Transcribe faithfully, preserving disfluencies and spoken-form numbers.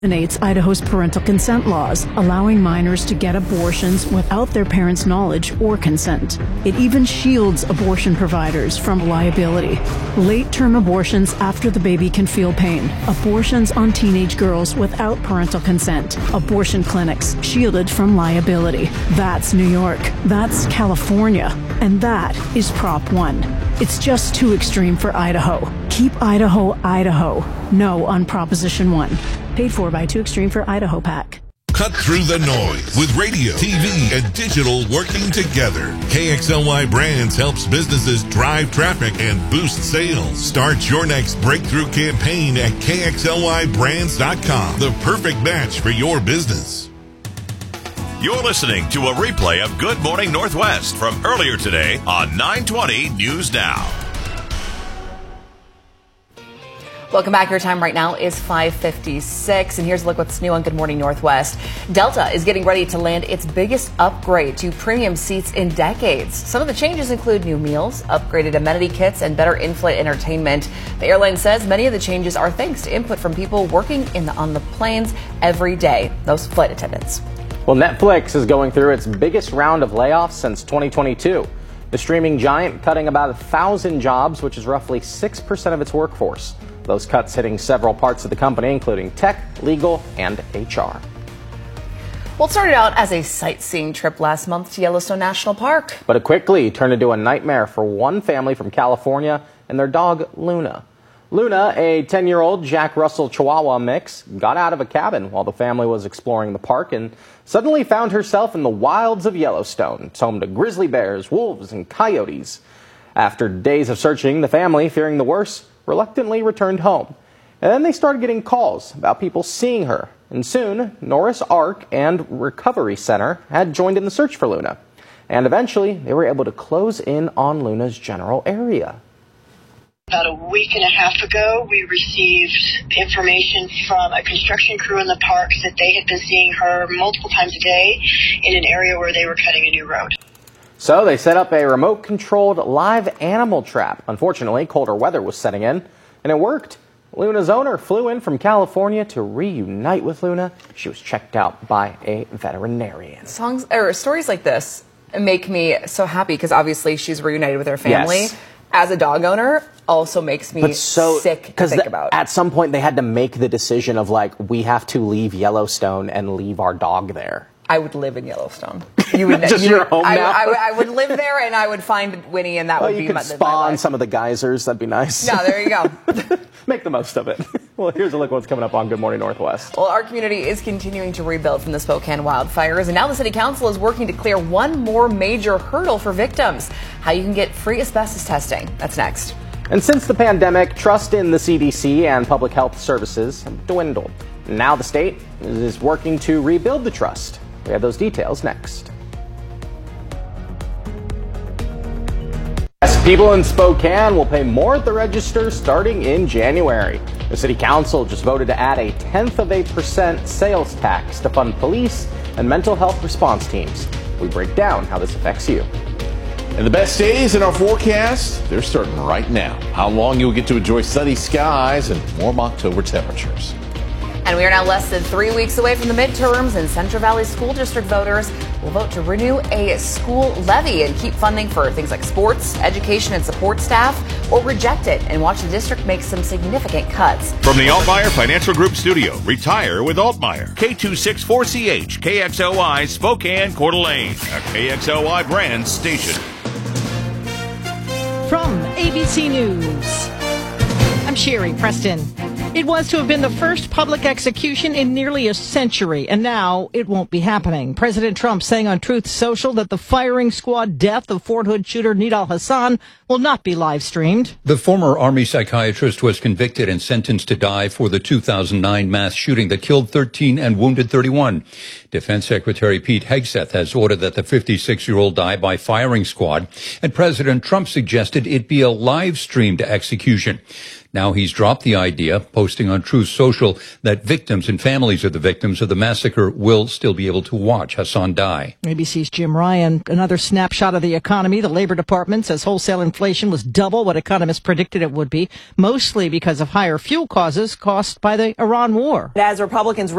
Eliminates Idaho's parental consent laws, allowing minors to get abortions without their parents' knowledge or consent. It even shields abortion providers from liability. Late-term abortions after the baby can feel pain. Abortions on teenage girls without parental consent. Abortion clinics shielded from liability. That's New York. That's California. And that is Prop one. It's just too extreme for Idaho. Keep Idaho, Idaho. No on Proposition one. Paid for by Too Extreme for Idaho PAC. Cut through the noise with radio, T V, and digital working together. K X L Y Brands helps businesses drive traffic and boost sales. Start your next breakthrough campaign at K X L Y brands dot com. The perfect match for your business. You're listening to a replay of Good Morning Northwest from earlier today on nine twenty News Now. Welcome back. Your time right now is five fifty-six, and here's a look what's new on Good Morning Northwest. Delta is getting ready to land its biggest upgrade to premium seats in decades. Some of the changes include new meals, upgraded amenity kits, and better in-flight entertainment. The airline says many of the changes are thanks to input from people working in the, on the planes every day, those flight attendants. Well, Netflix is going through its biggest round of layoffs since twenty twenty-two. The streaming giant cutting about a thousand jobs, which is roughly six percent of its workforce. Those cuts hitting several parts of the company, including tech, legal, and H R. Well, it started out as a sightseeing trip last month to Yellowstone National Park. But it quickly turned into a nightmare for one family from California and their dog, Luna. Luna, a ten-year-old Jack Russell Chihuahua mix, got out of a cabin while the family was exploring the park and suddenly found herself in the wilds of Yellowstone. It's home to grizzly bears, wolves, and coyotes. After days of searching, the family, fearing the worst, reluctantly returned home. And then they started getting calls about people seeing her. And soon, Norris Ark and Recovery Center had joined in the search for Luna. And eventually, they were able to close in on Luna's general area. About a week and a half ago, we received information from a construction crew in the parks that they had been seeing her multiple times a day in an area where they were cutting a new road. So they set up a remote-controlled live animal trap. Unfortunately, colder weather was setting in, and it worked. Luna's owner flew in from California to reunite with Luna. She was checked out by a veterinarian. Songs or stories like this make me so happy because obviously she's reunited with her family. Yes. As a dog owner, also makes me but so, sick to think about. At some point, they had to make the decision of, like, we have to leave Yellowstone and leave our dog there. I would live in Yellowstone. You would just you your would, home I, now? I, I would live there, and I would find Winnie, and that well, would you be could my, spawn my life. some of the geysers. That'd be nice. Yeah, there you go. Make the most of it. Well, here's a look at what's coming up on Good Morning Northwest. Well, our community is continuing to rebuild from the Spokane wildfires, and now the City Council is working to clear one more major hurdle for victims: how you can get free asbestos testing. That's next. And since the pandemic, trust in the C D C and public health services have dwindled. Now the state is working to rebuild the trust. We have those details next. Yes, people in Spokane will pay more at the register starting in January. The City Council just voted to add a tenth of a percent sales tax to fund police and mental health response teams. We break down how this affects you. And the best days in our forecast, they're starting right now. How long you'll get to enjoy sunny skies and warm October temperatures. And we are now less than three weeks away from the midterms, and Central Valley School District voters will vote to renew a school levy and keep funding for things like sports, education, and support staff, or reject it and watch the district make some significant cuts. From the Altmaier Financial Group studio, retire with Altmaier. K two sixty-four C H, K X L Y, Spokane, Coeur d'Alene, a K X L Y brand station. From A B C News, I'm Sherry Preston. It was to have been the first public execution in nearly a century, and now it won't be happening. President Trump saying on Truth Social that the firing squad death of Fort Hood shooter Nidal Hasan will not be live streamed. The former Army psychiatrist was convicted and sentenced to die for the two thousand nine mass shooting that killed thirteen and wounded thirty-one. Defense Secretary Pete Hegseth has ordered that the fifty-six-year-old die by firing squad, and President Trump suggested it be a live-streamed execution. Now he's dropped the idea, posting on Truth Social that victims and families of the victims of the massacre will still be able to watch Hasan die. A B C's Jim Ryan. Another snapshot of the economy. The Labor Department says wholesale inflation inflation was double what economists predicted it would be, mostly because of higher fuel causes caused by the Iran war. As Republicans